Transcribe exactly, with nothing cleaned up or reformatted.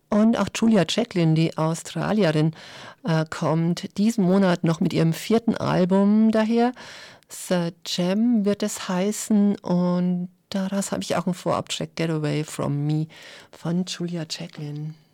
Und auch Julia Jacklin, die Australierin, äh, kommt diesen Monat noch mit ihrem vierten Album daher. The Gem wird es heißen und daraus habe ich auch einen Vorabtrack, Get Away From Me von Julia Jacklin.